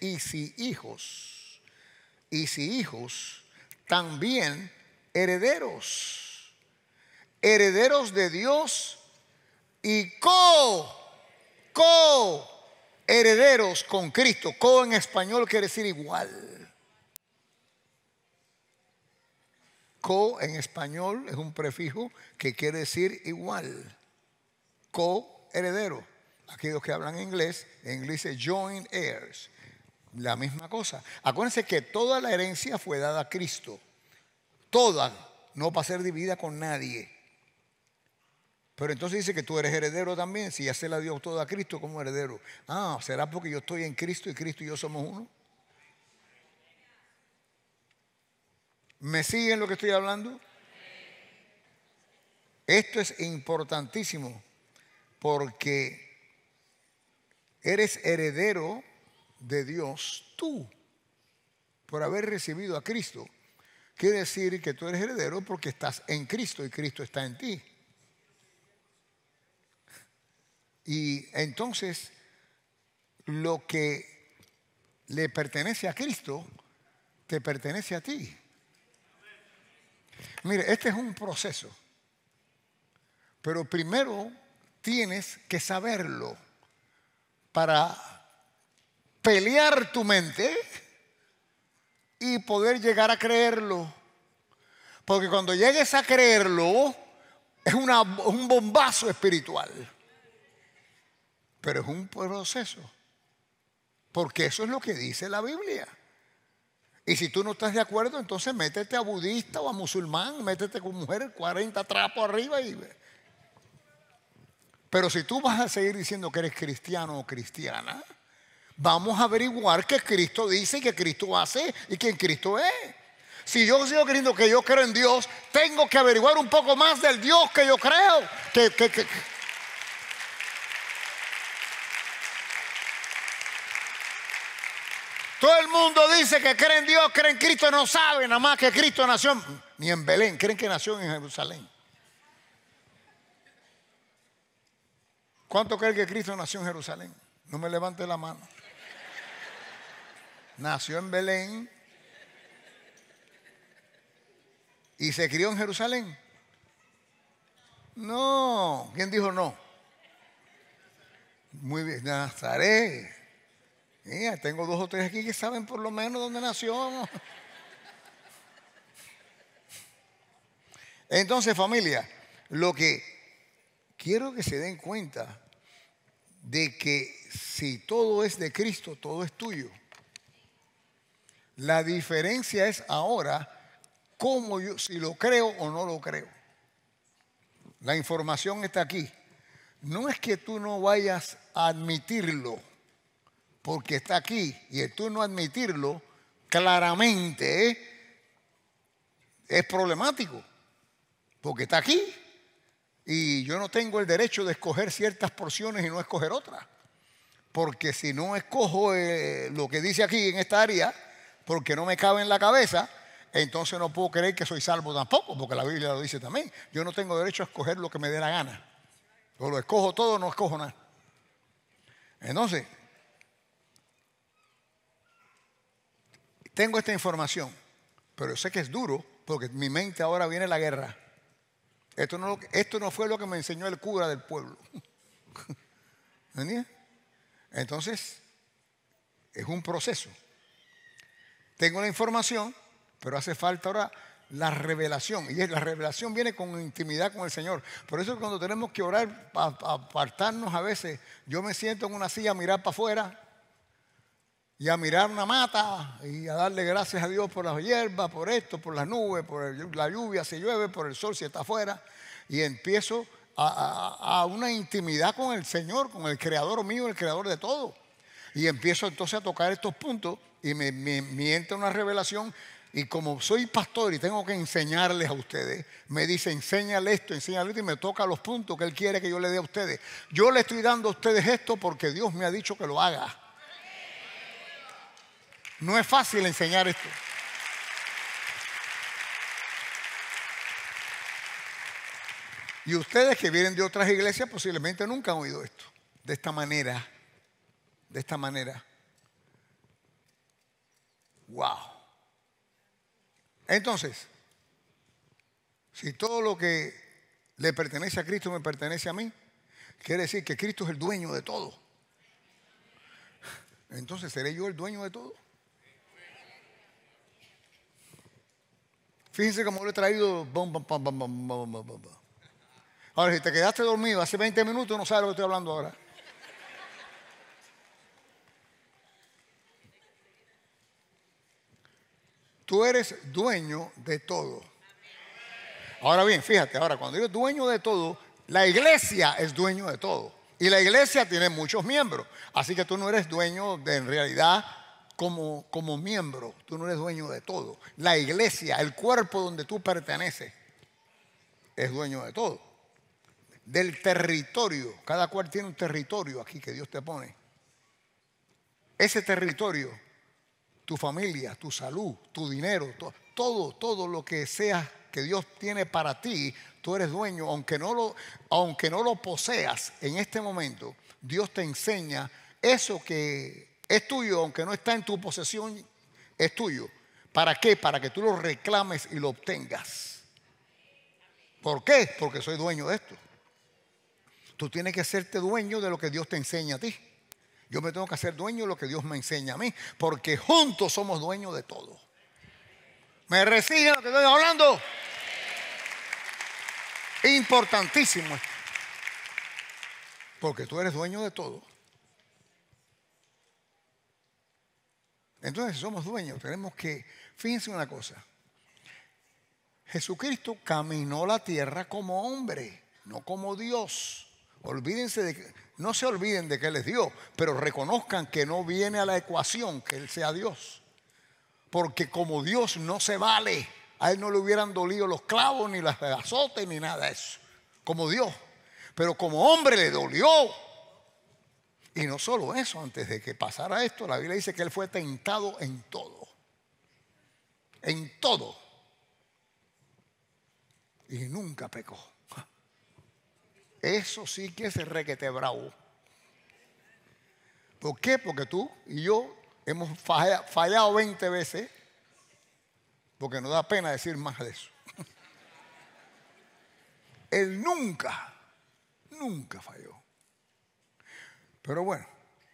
y si hijos. Y si hijos, también herederos. Herederos de Dios y herederos con Cristo. Co en español quiere decir igual. Co en español es un prefijo que quiere decir igual. Co-heredero. Aquellos que hablan inglés, en inglés dice joint heirs. La misma cosa. Acuérdense que toda la herencia fue dada a Cristo. Toda, no para ser dividida con nadie. Pero entonces dice que tú eres heredero también. Si ya se la dio toda a Cristo como heredero. Ah, ¿será porque yo estoy en Cristo y Cristo y yo somos uno? ¿Me siguen lo que estoy hablando? Esto es importantísimo porque eres heredero de Dios tú por haber recibido a Cristo. Quiere decir que tú eres heredero porque estás en Cristo y Cristo está en ti. Y entonces lo que le pertenece a Cristo te pertenece a ti. Mire, este es un proceso, pero primero tienes que saberlo para pelear tu mente y poder llegar a creerlo. Porque cuando llegues a creerlo es un bombazo espiritual. Pero es un proceso. Porque eso es lo que dice la Biblia. Y si tú no estás de acuerdo, entonces métete a budista o a musulmán, métete con mujer 40 trapos arriba y... Pero si tú vas a seguir diciendo que eres cristiano o cristiana, vamos a averiguar qué Cristo dice y qué Cristo hace y quién Cristo es. Si yo sigo creyendo que yo creo en Dios, tengo que averiguar un poco más del Dios que yo creo. Todo el mundo dice que cree en Dios, cree en Cristo, no sabe nada más que Cristo nació ni en Belén, creen que nació en Jerusalén. ¿Cuánto creen que Cristo nació en Jerusalén? No me levante la mano. Nació en Belén y se crió en Jerusalén. No, ¿quién dijo no? Muy bien, Nazaret. Mira, tengo 2 o 3 aquí que saben por lo menos dónde nació. Entonces, familia, lo que quiero que se den cuenta de que si todo es de Cristo, todo es tuyo. La diferencia es ahora cómo yo, si lo creo o no lo creo. La información está aquí. No es que tú no vayas a admitirlo, porque está aquí, y el tú no admitirlo claramente es problemático, porque está aquí y yo no tengo el derecho de escoger ciertas porciones y no escoger otras, porque si no escojo lo que dice aquí en esta área, porque no me cabe en la cabeza, entonces no puedo creer que soy salvo tampoco, porque la Biblia lo dice también. Yo no tengo derecho a escoger lo que me dé la gana, o lo escojo todo o no escojo nada. Entonces tengo esta información, pero yo sé que es duro porque en mi mente ahora viene la guerra. Esto no fue lo que me enseñó el cura del pueblo. ¿Entiendes? Entonces, es un proceso. Tengo la información, pero hace falta ahora la revelación. Y la revelación viene con intimidad con el Señor. Por eso cuando tenemos que orar, apartarnos a veces, yo me siento en una silla a mirar para afuera y a mirar una mata y a darle gracias a Dios por las hierbas, por esto, por las nubes, por la lluvia si llueve, por el sol si está afuera. Y empiezo a una intimidad con el Señor, con el creador mío, el creador de todo. Y empiezo entonces a tocar estos puntos y me entra una revelación. Y como soy pastor y tengo que enseñarles a ustedes, me dice enséñale esto y me toca los puntos que Él quiere que yo le dé a ustedes. Yo le estoy dando a ustedes esto porque Dios me ha dicho que lo haga. No es fácil enseñar esto. Y ustedes que vienen de otras iglesias posiblemente nunca han oído esto. De esta manera. De esta manera. Wow. Entonces, si todo lo que le pertenece a Cristo me pertenece a mí, quiere decir que Cristo es el dueño de todo. Entonces, ¿seré yo el dueño de todo? Fíjense cómo lo he traído. Ahora, si te quedaste dormido hace 20 minutos, no sabes lo que estoy hablando ahora. Tú eres dueño de todo. Ahora bien, fíjate, ahora cuando yo dueño de todo, la iglesia es dueño de todo. Y la iglesia tiene muchos miembros. Así que tú no eres dueño de, en realidad, como miembro. Tú no eres dueño de todo. La iglesia, el cuerpo donde tú perteneces, es dueño de todo. Del territorio. Cada cual tiene un territorio aquí que Dios te pone. Ese territorio, tu familia, tu salud, tu dinero, todo lo que sea que Dios tiene para ti, tú eres dueño, aunque no lo poseas en este momento. Dios te enseña eso que es tuyo, aunque no está en tu posesión, es tuyo. ¿Para qué? Para que tú lo reclames y lo obtengas. ¿Por qué? Porque soy dueño de esto. Tú tienes que hacerte dueño de lo que Dios te enseña a ti. Yo me tengo que hacer dueño de lo que Dios me enseña a mí, porque juntos somos dueños de todo. ¿Me reciben lo que estoy hablando? Importantísimo esto, porque tú eres dueño de todo. Entonces, si somos dueños, tenemos que, fíjense una cosa, Jesucristo caminó la tierra como hombre, no como Dios. Olvídense de que, no se olviden de que Él es Dios, pero reconozcan que no viene a la ecuación que Él sea Dios. Porque como Dios no se vale, a Él no le hubieran dolido los clavos, ni las azotes, ni nada de eso. Como Dios. Pero como hombre le dolió. Y no solo eso, antes de que pasara esto, la Biblia dice que Él fue tentado en todo. En todo. Y nunca pecó. Eso sí que es requete bravo. ¿Por qué? Porque tú y yo hemos fallado 20 veces. Porque nos da pena decir más de eso. Él nunca falló. Pero bueno,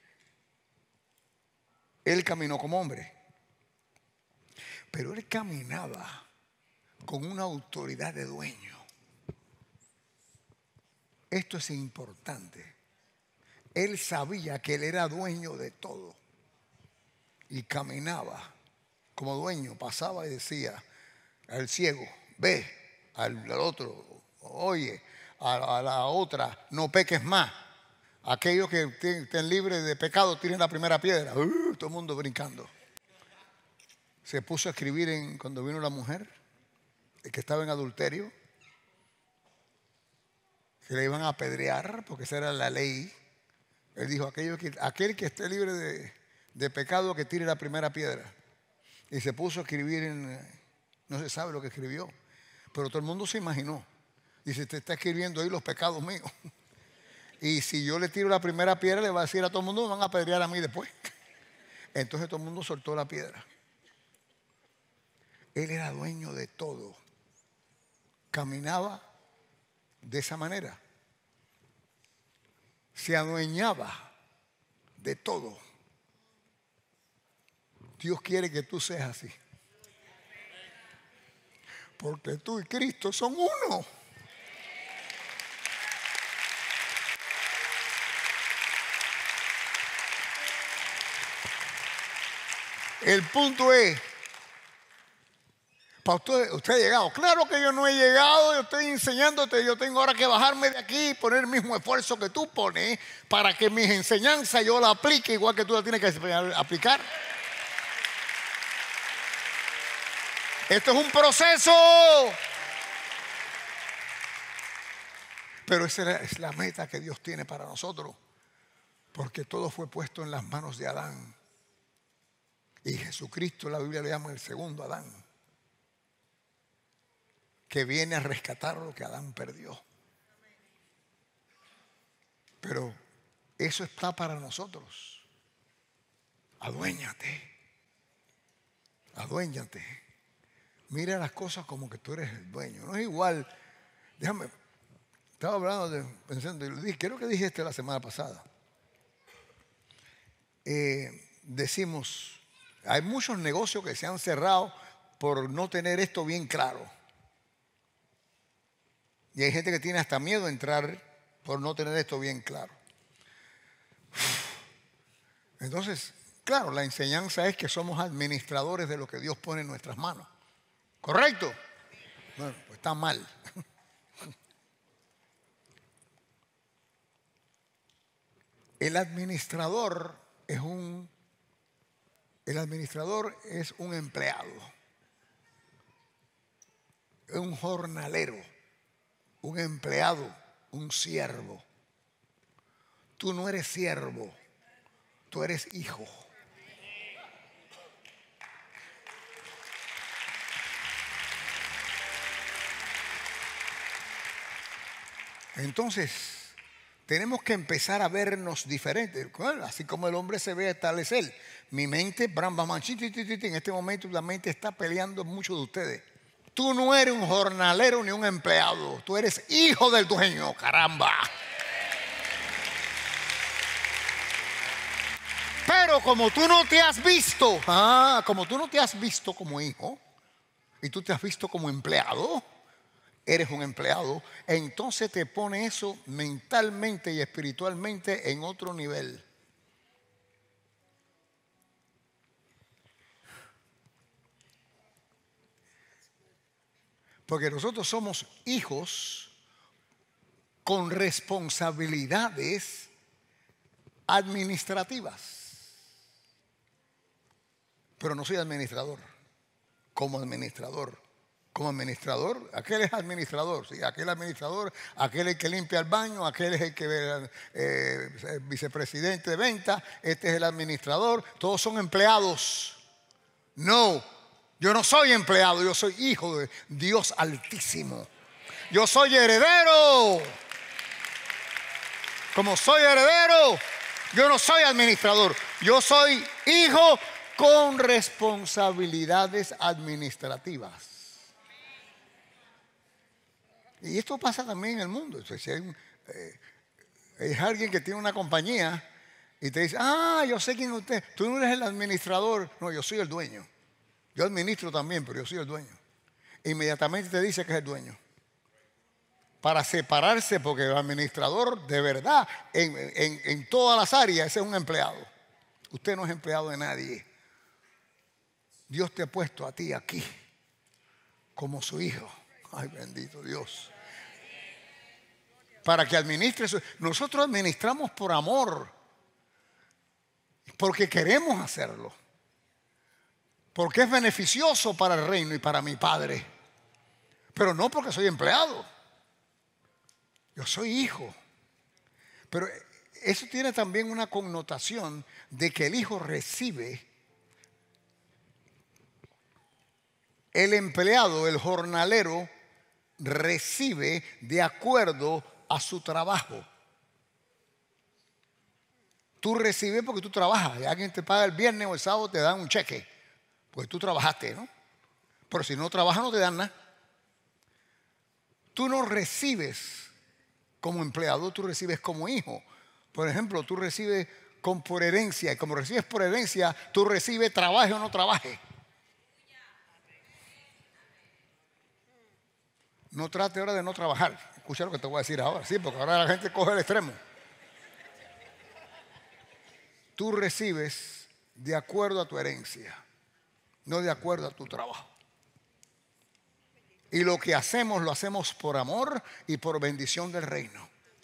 Él caminó como hombre. Pero Él caminaba con una autoridad de dueño. Esto es importante. Él sabía que Él era dueño de todo. Y caminaba como dueño. Pasaba y decía al ciego, ve, al otro, oye, a la otra, no peques más. Aquellos que estén libres de pecado tienen la primera piedra. Todo el mundo brincando. Se puso a escribir cuando vino la mujer, el que estaba en adulterio, que le iban a apedrear, porque esa era la ley. Él dijo, aquel que esté libre de pecado, que tire la primera piedra. Y se puso a escribir no se sabe lo que escribió, pero todo el mundo se imaginó. Dice, te está escribiendo ahí los pecados míos. Y si yo le tiro la primera piedra, le va a decir a todo el mundo, me van a apedrear a mí después. Entonces todo el mundo soltó la piedra. Él era dueño de todo. Caminaba de esa manera. Se adueñaba de todo. Dios quiere que tú seas así. Porque tú y Cristo son uno. El punto es, para usted ha llegado. Claro que yo no he llegado, yo estoy enseñándote, yo tengo ahora que bajarme de aquí y poner el mismo esfuerzo que tú pones para que mis enseñanzas yo las aplique igual que tú las tienes que aplicar. Esto es un proceso. Pero esa es la meta que Dios tiene para nosotros. Porque todo fue puesto en las manos de Adán. Y Jesucristo, la Biblia le llama el segundo Adán, que viene a rescatar lo que Adán perdió. Pero eso está para nosotros. Aduéñate. Aduéñate. Mira las cosas como que tú eres el dueño. No es igual. Déjame. Estaba hablando, pensando, creo que dije esto la semana pasada. Decimos, hay muchos negocios que se han cerrado por no tener esto bien claro. Y hay gente que tiene hasta miedo a entrar por no tener esto bien claro. Entonces, claro, la enseñanza es que somos administradores de lo que Dios pone en nuestras manos. ¿Correcto? Bueno, pues está mal. El administrador es un empleado, es un jornalero, un empleado, un siervo. Tú no eres siervo, tú eres hijo. Entonces, tenemos que empezar a vernos diferentes. Bueno, así como el hombre se ve, tal es él. Mi mente, en este momento la mente está peleando mucho de ustedes. Tú no eres un jornalero ni un empleado. Tú eres hijo del dueño, caramba. Pero como tú no te has visto, como tú no te has visto como hijo y tú te has visto como empleado, eres un empleado, entonces te pone eso mentalmente y espiritualmente en otro nivel. Porque nosotros somos hijos con responsabilidades administrativas. Pero no soy administrador. Como administrador, aquel es administrador, ¿sí? Aquel administrador, aquel es el que limpia el baño, aquel es el que vicepresidente de venta, este es el administrador, todos son empleados. No, yo no soy empleado, yo soy hijo de Dios Altísimo. Yo soy heredero. Como soy heredero, yo no soy administrador, yo soy hijo con responsabilidades administrativas. Y esto pasa también en el mundo. Entonces, si es alguien que tiene una compañía y te dice, yo sé quién es usted, tú no eres el administrador. No, yo soy el dueño. Yo administro también, pero yo soy el dueño. Inmediatamente te dice que es el dueño. Para separarse, porque el administrador de verdad, en todas las áreas, ese es un empleado. Usted no es empleado de nadie. Dios te ha puesto a ti aquí como su hijo. Ay, bendito Dios. Para que administres. Nosotros administramos por amor. Porque queremos hacerlo. Porque es beneficioso para el reino y para mi Padre. Pero no porque soy empleado. Yo soy hijo. Pero eso tiene también una connotación de que el hijo recibe. El empleado, el jornalero, recibe de acuerdo a su trabajo. Tú recibes porque tú trabajas. Y alguien te paga el viernes o el sábado, te dan un cheque. Pues tú trabajaste, ¿no? Pero si no trabajas, no te dan nada. Tú no recibes como empleado, tú recibes como hijo. Por ejemplo, tú recibes por herencia. Y como recibes por herencia, tú recibes trabaje o no trabaje. No trate ahora de no trabajar. Escucha lo que te voy a decir ahora. Sí, porque ahora la gente coge el extremo. Tú recibes de acuerdo a tu herencia, no de acuerdo a tu trabajo. Y lo que hacemos, lo hacemos por amor y por bendición del reino.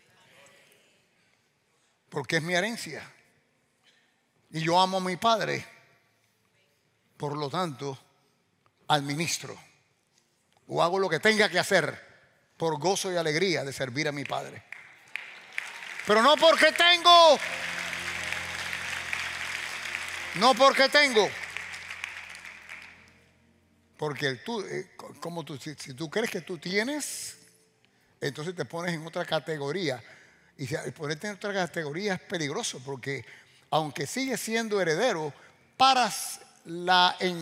Porque es mi herencia. Y yo amo a mi Padre. Por lo tanto, administro. O hago lo que tenga que hacer por gozo y alegría de servir a mi Padre. Pero no porque tengo. No porque tengo. Porque si tú crees que tú tienes, entonces te pones en otra categoría. Y ponerte en otra categoría es peligroso porque aunque sigues siendo heredero, paras la